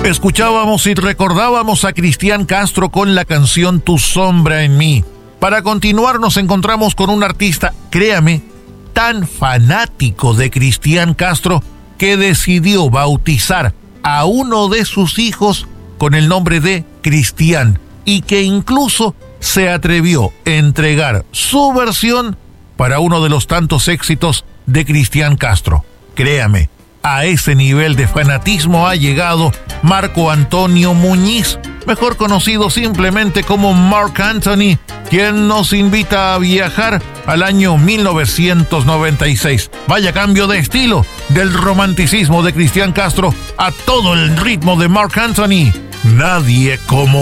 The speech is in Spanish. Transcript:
Escuchábamos y recordábamos a Cristian Castro con la canción Tu sombra en mí. Para continuar nos encontramos con un artista, créame, tan fanático de Cristian Castro que decidió bautizar a uno de sus hijos con el nombre de Cristian y que incluso se atrevió a entregar su versión para uno de los tantos éxitos de Cristian Castro. Créame, a ese nivel de fanatismo ha llegado Marco Antonio Muñiz, mejor conocido simplemente como Marc Anthony, quien nos invita a viajar al año 1996. Vaya cambio de estilo del romanticismo de Cristian Castro a todo el ritmo de Marc Anthony. Nadie como